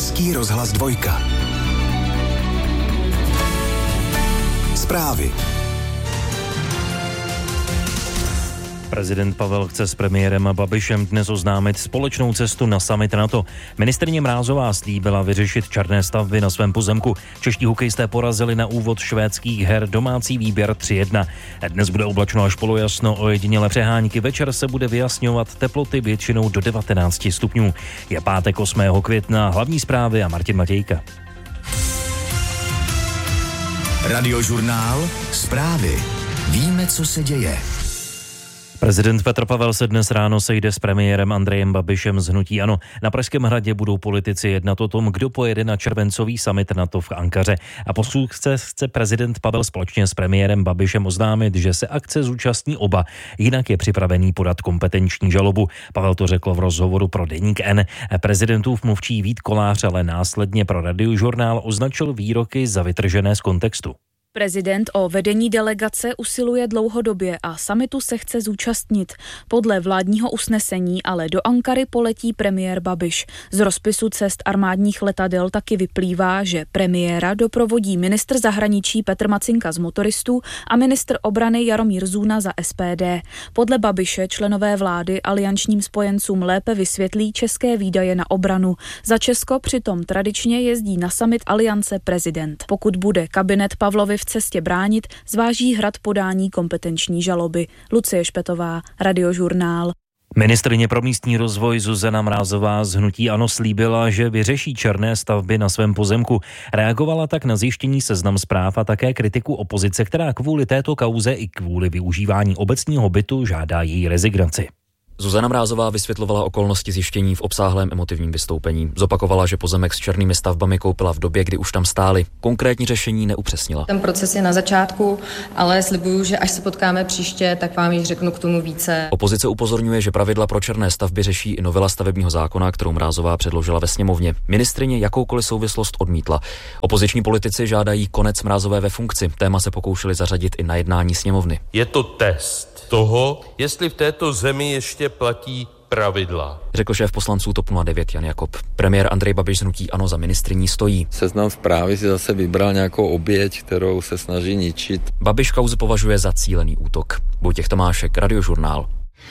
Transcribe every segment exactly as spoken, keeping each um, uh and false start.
Český rozhlas dvojka. Zprávy. Prezident Pavel chce s premiérem Babišem dnes oznámit společnou cestu na summit NATO. Ministryně Mrázová slíbila vyřešit černé stavby na svém pozemku. Čeští hokejisté porazili na úvod švédských her domácí výběr tři jedna. Dnes bude oblačno až polojasno, ojedinělé přehánky. Večer se bude vyjasňovat, teploty většinou do devatenáct stupňů. Je pátek osmého května, hlavní zprávy a Martin Matějka. Radiožurnál Zprávy. Víme, co se děje. Prezident Petr Pavel se dnes ráno sejde s premiérem Andrejem Babišem z hnutí ANO. Na Pražském hradě budou politici jednat o tom, kdo pojede na červencový summit NATO v Ankaře. A po schůzce chce prezident Pavel společně s premiérem Babišem oznámit, že se akce zúčastní oba, jinak je připravený podat kompetenční žalobu. Pavel to řekl v rozhovoru pro Deník N. Prezidentův mluvčí Vít Kolář ale následně pro Radiožurnál označil výroky za vytržené z kontextu. Prezident o vedení delegace usiluje dlouhodobě a summitu se chce zúčastnit. Podle vládního usnesení ale do Ankary poletí premiér Babiš. Z rozpisu cest armádních letadel taky vyplývá, že premiéra doprovodí ministr zahraničí Petr Macinka z Motoristů a ministr obrany Jaromír Zůna za S P D. Podle Babiše členové vlády aliančním spojencům lépe vysvětlí české výdaje na obranu. Za Česko přitom tradičně jezdí na summit aliance prezident. Pokud bude kabinet Pavlovy v cestě bránit, zváží Hrad podání kompetenční žaloby. Lucie Špetová, Radiožurnál. Ministryně pro místní rozvoj Zuzana Mrázová z hnutí ANO slíbila, že vyřeší černé stavby na svém pozemku. Reagovala tak na zjištění Seznam Zpráv a také kritiku opozice, která kvůli této kauze i kvůli využívání obecního bytu žádá její rezignaci. Zuzana Mrázová vysvětlovala okolnosti zjištění v obsáhlém emotivním vystoupení. Zopakovala, že pozemek s černými stavbami koupila v době, kdy už tam stály. Konkrétní řešení neupřesnila. Ten proces je na začátku, ale slibuju, že až se potkáme příště, tak vám již řeknu k tomu více. Opozice upozorňuje, že pravidla pro černé stavby řeší i novela stavebního zákona, kterou Mrázová předložila ve sněmovně. Ministryně jakoukoliv souvislost odmítla. Opoziční politici žádají konec Mrázové ve funkci. Téma se pokoušeli zařadit i na jednání sněmovny. Je to test toho, jestli v této zemi ještě platí pravidla, řekl šéf poslanců TOP nula devět Jan Jakob. Premiér Andrej Babiš z hnutí ANO za ministryní stojí. Seznam Zprávy si zase vybral nějakou oběť, kterou se snaží ničit. Babiš kauzu považuje za cílený útok. Vojtěch Tomášek, Radiožurnál.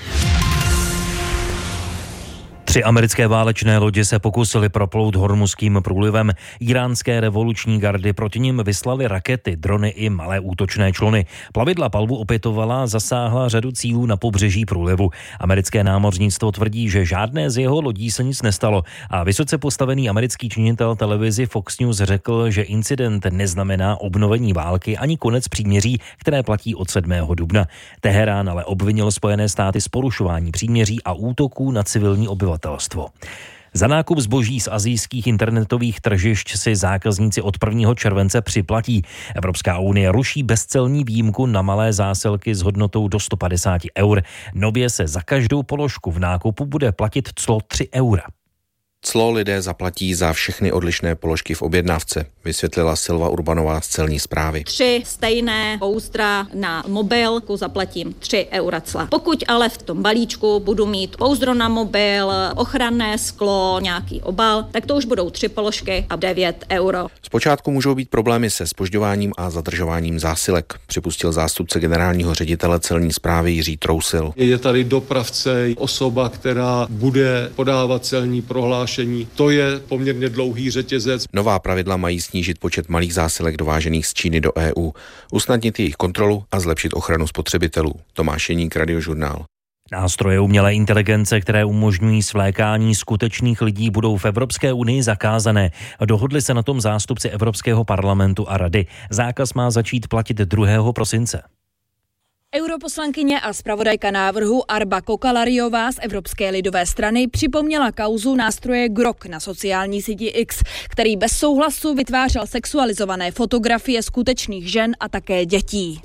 Tři americké válečné lodě se pokusily proplout Hormuzským průlivem. Iránské revoluční gardy proti nim vyslali rakety, drony i malé útočné čluny. Plavidla palbu opětovala, zasáhla řadu cílů na pobřeží průlivu. Americké námořnictvo tvrdí, že žádné z jeho lodí se nic nestalo a vysoce postavený americký činitel televizi Fox News řekl, že incident neznamená obnovení války ani konec příměří, které platí od sedmého dubna. Teherán ale obvinil Spojené státy z porušování příměří a útoků na civilní obyvatelstvo. Za nákup zboží z asijských internetových tržišť si zákazníci od prvního července připlatí. Evropská unie ruší bezcelní výjimku na malé zásilky s hodnotou do sto padesát eur. Nově se za každou položku v nákupu bude platit clo tři eura. Clo lidé zaplatí za všechny odlišné položky v objednávce, vysvětlila Silva Urbanová z celní správy. Tři stejné pouzdra na mobilku zaplatím tři eura cla. Pokud ale v tom balíčku budu mít pouzdro na mobil, ochranné sklo, nějaký obal, tak to už budou tři položky a devět euro. Zpočátku můžou být problémy se zpožďováním a zadržováním zásilek, připustil zástupce generálního ředitele celní správy Jiří Trousil. Je tady dopravce, osoba, která bude podávat celní prohlášení. To je poměrně dlouhý řetězec. Nová pravidla mají snížit počet malých zásilek dovážených z Číny do E U, usnadnit jejich kontrolu a zlepšit ochranu spotřebitelů. Tomáš Jeník, Radiožurnál. Nástroje umělé inteligence, které umožňují svlékání skutečných lidí, budou v Evropské unii zakázané. Dohodli se na tom zástupci Evropského parlamentu a rady. Zákaz má začít platit druhého prosince. Europoslankyně a zpravodajka návrhu Arba Kokalariová z Evropské lidové strany připomněla kauzu nástroje Grok na sociální síti X, který bez souhlasu vytvářel sexualizované fotografie skutečných žen a také dětí.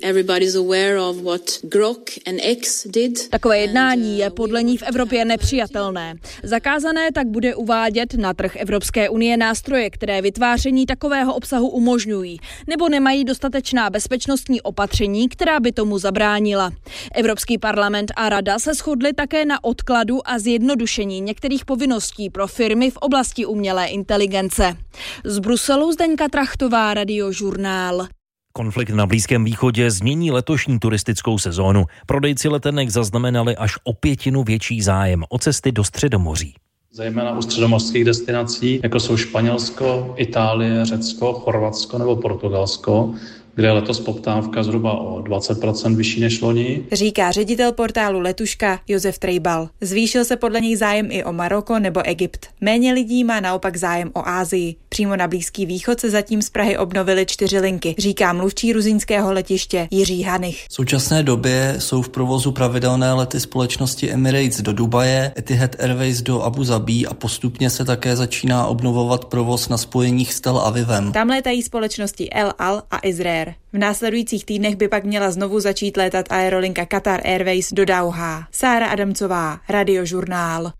Takové jednání je podle ní v Evropě nepřijatelné. Zakázané tak bude uvádět na trh Evropské unie nástroje, které vytváření takového obsahu umožňují, nebo nemají dostatečná bezpečnostní opatření, která by tomu zabránila. zabránila. Evropský parlament a rada se shodly také na odkladu a zjednodušení některých povinností pro firmy v oblasti umělé inteligence. Z Bruselu Zdeňka Trachtová, Radiožurnál. Konflikt na Blízkém východě změní letošní turistickou sezónu. Prodejci letenek zaznamenali až o pětinu větší zájem o cesty do Středomoří. Zejména u středomořských destinací, jako jsou Španělsko, Itálie, Řecko, Chorvatsko nebo Portugalsko, kde je letos poptávka zhruba o dvacet procent vyšší než loni. Říká ředitel portálu Letuška Josef Trejbal. Zvýšil se podle něj zájem i o Maroko nebo Egypt. Méně lidí má naopak zájem o Asii. Přímo na Blízký východ se zatím z Prahy obnovily čtyři linky, říká mluvčí ruzyňského letiště Jiří Hanich. V současné době jsou v provozu pravidelné lety společnosti Emirates do Dubaje, Etihad Airways do Abu Zabí a postupně se také začíná obnovovat provoz na spojeních s Tel Avivem. Tam létají společnosti El Al a Israel. V následujících týdnech by pak měla znovu začít létat aerolinka Qatar Airways do Dauhá. Sára Adamcová, Radiožurnál.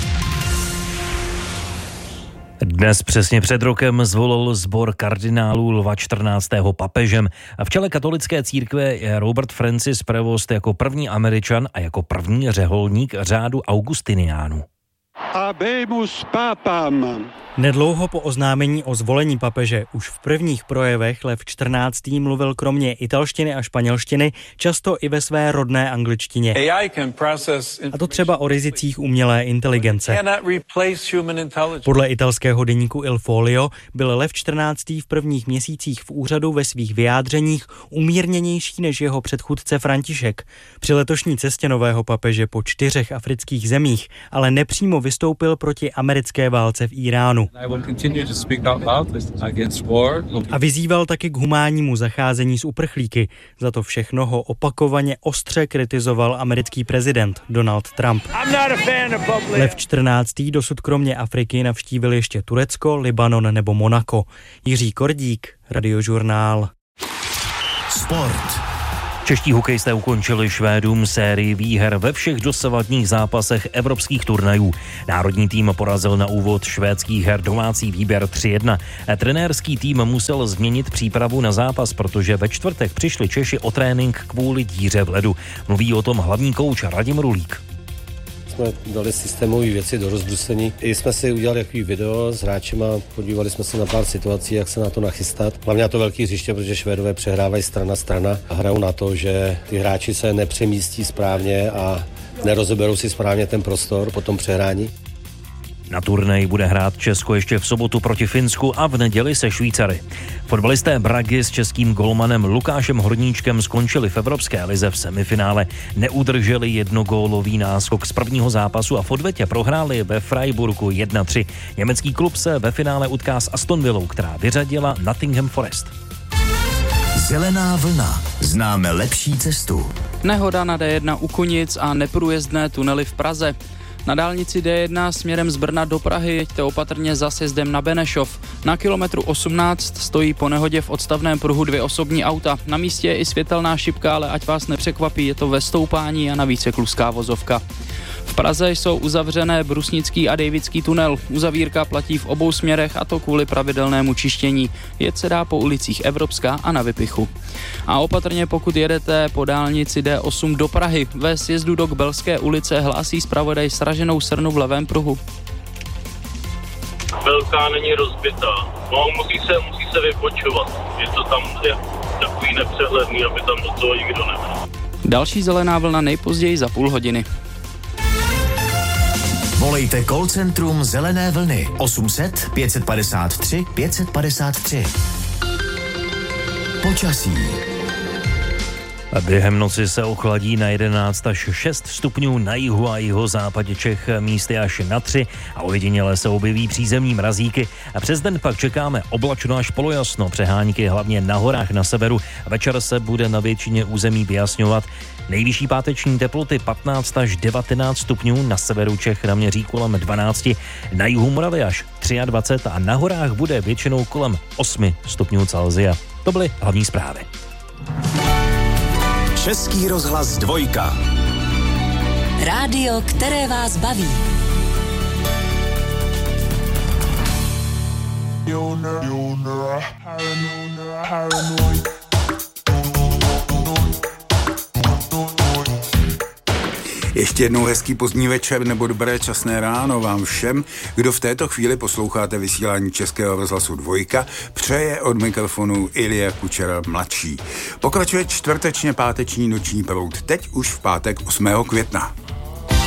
Dnes přesně před rokem zvolil sbor kardinálů Lva čtrnáctého papežem. V čele katolické církve je Robert Francis Prevost jako první Američan a jako první řeholník řádu Augustiniánů. Habemus papam. Nedlouho po oznámení o zvolení papeže už v prvních projevech Lev čtrnáctý mluvil kromě italštiny a španělštiny často i ve své rodné angličtině. A to třeba o rizicích umělé inteligence. Podle italského deníku Il Foglio byl Lev čtrnáctý v prvních měsících v úřadu ve svých vyjádřeních umírněnější než jeho předchůdce František. Při letošní cestě nového papeže po čtyřech afrických zemích ale nepřímo vystoupil proti americké válce v Iránu. A vyzýval taky k humánnímu zacházení s uprchlíky. Za to všechno ho opakovaně ostře kritizoval americký prezident Donald Trump. Lev čtrnáctý dosud kromě Afriky navštívil ještě Turecko, Libanon nebo Monako. Jiří Kordík, Radiožurnál. Sport. Čeští hokejisté ukončili Švédům sérii výher ve všech dosavadních zápasech evropských turnajů. Národní tým porazil na úvod švédských her domácí výběr tři jedna. Trenérský tým musel změnit přípravu na zápas, protože ve čtvrtek přišli Češi o trénink kvůli díře v ledu. Mluví o tom hlavní kouč Radim Rulík. Jsme dali systémové věci do rozbrusení. I jsme si udělali takový video s hráčima, podívali jsme se na pár situací, jak se na to nachystat. Hlavně na to velký hřiště, protože Švédové přehrávají strana strana a hrajou na to, že ty hráči se nepřemístí správně a nerozeberou si správně ten prostor po tom přehrání. Na turnej bude hrát Česko ještě v sobotu proti Finsku a v neděli se Švýcary. Fotbalisté Bragy s českým golmanem Lukášem Horníčkem skončili v Evropské lize v semifinále. Neudrželi jednogólový náskok z prvního zápasu a v odvetě prohráli ve Freiburgu jedna tři. Německý klub se ve finále utká s Aston Villou, která vyřadila Nottingham Forest. Zelená vlna. Známe lepší cestu. Nehoda na D jedna u Kunic a neprůjezdné tunely v Praze. Na dálnici D jedna směrem z Brna do Prahy jeďte opatrně za sjezdem na Benešov. Na kilometru osmnáct stojí po nehodě v odstavném pruhu dvě osobní auta. Na místě je i světelná šipka, ale ať vás nepřekvapí, je to ve stoupání a navíc je kluská vozovka. V Praze jsou uzavřené Brusnický a Davidský tunel. Uzavírka platí v obou směrech a to kvůli pravidelnému čištění. Jet se dá po ulicích Evropská a na Vypichu. A opatrně pokud jedete po dálnici D osm do Prahy, ve sjezdu do Kbelské ulice hlásí zpravodaj sraženou srnu v levém pruhu. Velká není rozbitá, no, musí se, musí se vypočovat. Je to tam je takový nepřehledný, aby tam do toho nikdo nebyl. Další zelená vlna nejpozději za půl hodiny. Volejte call centrum Zelené vlny osm set pět padesát tři pět padesát tři. Počasí. Během noci se ochladí na jedenáct až šest stupňů na jihu a jihozápadě Čech, místy až na tři a ojediněle se objeví přízemní mrazíky. A přes den pak čekáme oblačno až polojasno, přehánky hlavně na horách na severu. Večer se bude na většině území vyjasňovat. Nejvyšší páteční teploty patnáct až devatenáct stupňů, na severu Čech naměří kolem dvanáct, na jihu Moravy až dvacet tři a na horách bude většinou kolem osm stupňů Celsia. To byly hlavní zprávy. Český rozhlas dvojka. Rádio, které vás baví. Ještě jednou hezký pozdní večer nebo dobré časné ráno vám všem, kdo v této chvíli posloucháte vysílání Českého rozhlasu Dvojka, přeje od mikrofonu Ilja Kučera mladší. Pokračuje čtvrtečně páteční noční proud, teď už v pátek osmého května.